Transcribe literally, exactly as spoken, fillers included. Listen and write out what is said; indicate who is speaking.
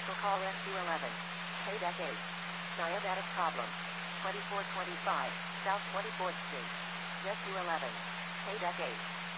Speaker 1: Special call S U eleven. Paydeck eight. Diabetic problem. twenty-four twenty-five, South twenty-fourth Street. S U eleven. Paydeck eight.